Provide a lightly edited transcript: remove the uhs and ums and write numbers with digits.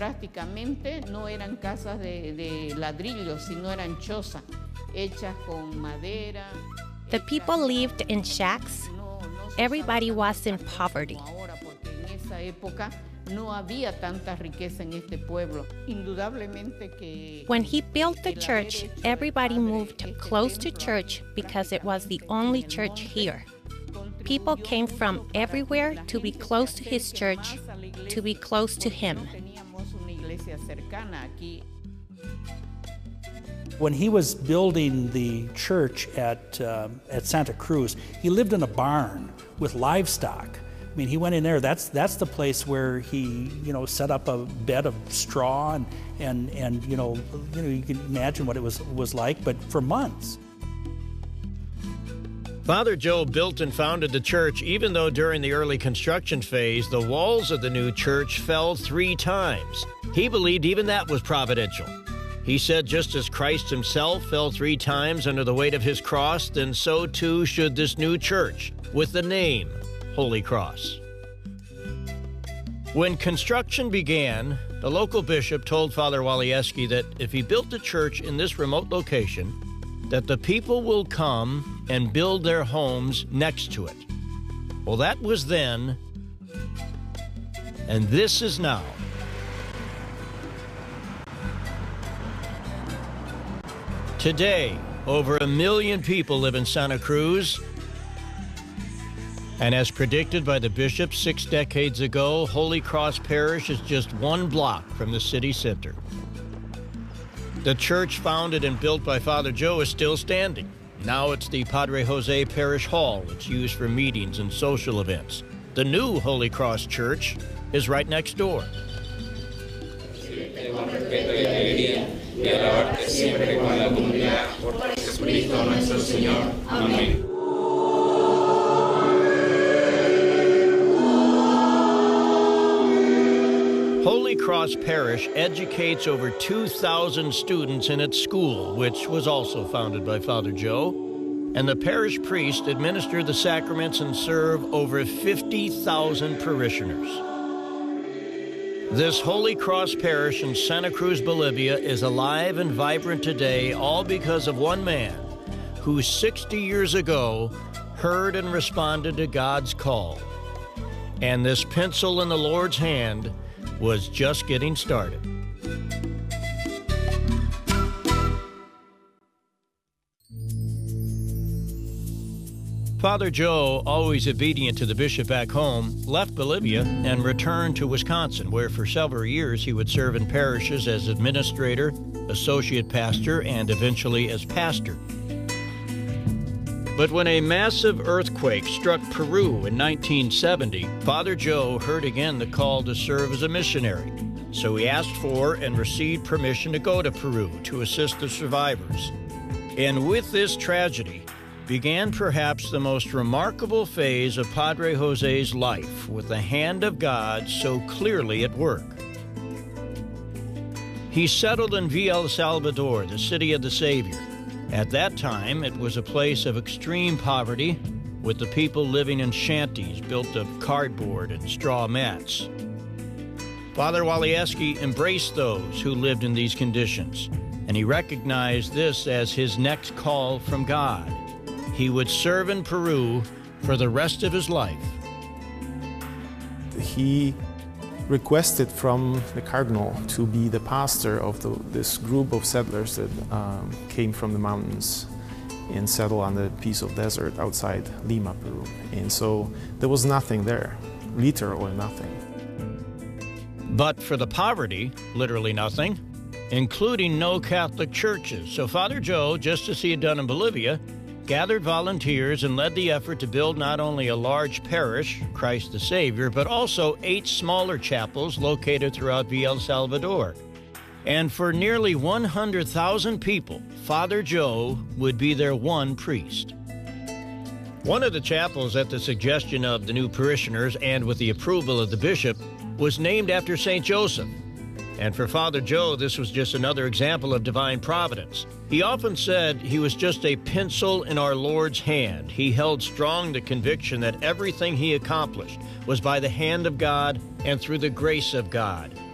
prácticamente no eran casas de ladrillos, sino eran chozas hechas con madera. The people lived in shacks. Everybody was in poverty. Ahora, porque en esa época no había tanta riqueza en este pueblo. Indudablemente que When he built the church, everybody moved close to church because it was the only church here. People came from everywhere to be close to his church, to be close to him. When he was building the church at Santa Cruz, he lived in a barn with livestock. I mean, he went in there. That's the place where he, set up a bed of straw and you can imagine what it was like, but for months. Father Joe built and founded the church, even though during the early construction phase, the walls of the new church fell 3 times. He believed even that was providential. He said just as Christ himself fell 3 times under the weight of his cross, then so too should this new church, with the name Holy Cross. When construction began, the local bishop told Father Walieski that if he built the church in this remote location, that the people will come and build their homes next to it. Well, that was then, and this is now. Today, over 1 million people live in Santa Cruz, and as predicted by the bishop 6 decades ago, Holy Cross Parish is just 1 block from the city center. The church founded and built by Father Joe is still standing. Now it's the Padre Jose Parish Hall. It's used for meetings and social events. The new Holy Cross Church is right next door. Holy Cross Parish educates over 2,000 students in its school, which was also founded by Father Joe, and the parish priests administer the sacraments and serve over 50,000 parishioners. This Holy Cross Parish in Santa Cruz, Bolivia is alive and vibrant today, all because of one man who 60 years ago heard and responded to God's call. And this pencil in the Lord's hand was just getting started. Father Joe, always obedient to the bishop back home, left Bolivia and returned to Wisconsin, where for several years he would serve in parishes as administrator, associate pastor, and eventually as pastor. But when a massive earthquake struck Peru in 1970, Father Joe heard again the call to serve as a missionary. So he asked for and received permission to go to Peru to assist the survivors. And with this tragedy began perhaps the most remarkable phase of Padre Jose's life, with the hand of God so clearly at work. He settled in Villa El Salvador, the city of the Savior. At that time, it was a place of extreme poverty, with the people living in shanties built of cardboard and straw mats. Father Walieski embraced those who lived in these conditions, and he recognized this as his next call from God. He would serve in Peru for the rest of his life. He requested from the cardinal to be the pastor of this group of settlers that came from the mountains and settled on the piece of desert outside Lima, Peru. And so there was nothing there, literally nothing. But for the poverty, literally nothing, including no Catholic churches. So Father Joe, just as he had done in Bolivia, gathered volunteers and led the effort to build not only a large parish, Christ the Savior, but also 8 smaller chapels located throughout Villa El Salvador. And for nearly 100,000 people, Father Joe would be their one priest. One of the chapels, at the suggestion of the new parishioners and with the approval of the bishop, was named after St. Joseph. And for Father Joe, this was just another example of divine providence. He often said he was just a pencil in our Lord's hand. He held strong the conviction that everything he accomplished was by the hand of God and through the grace of God.